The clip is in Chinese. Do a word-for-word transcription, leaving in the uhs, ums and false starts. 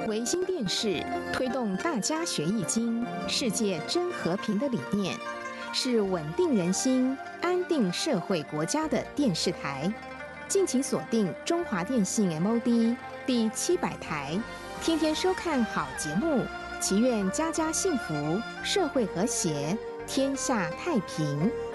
维新电视推动大家学易经、世界真和平的理念，是稳定人心、安定社会国家的电视台。敬请锁定中华电信 M O D 第七百台，天天收看好节目，祈愿家家幸福，社会和谐，天下太平。